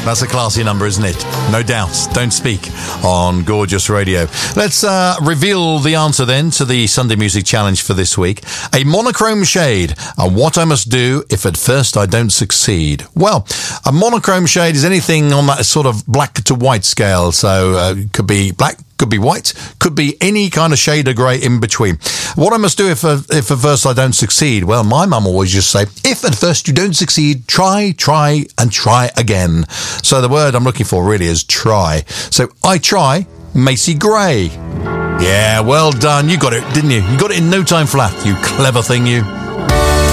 That's a classy number, isn't it? No doubt. Don't Speak on Gorgeous Radio. Let's reveal the answer then to the Sunday Music Challenge for this week. A monochrome shade and what I must do if at first I don't succeed. Well, a monochrome shade is anything on that sort of black to white scale. So could be black, could be white, could be any kind of shade of grey in between. What I must do if at first I don't succeed? Well, my mum always just say, if at first you don't succeed, try, and try again. So the word I'm looking for really is try. So I try Macy Gray. Yeah, well done. You got it, didn't you? You got it in no time flat, you clever thing, you.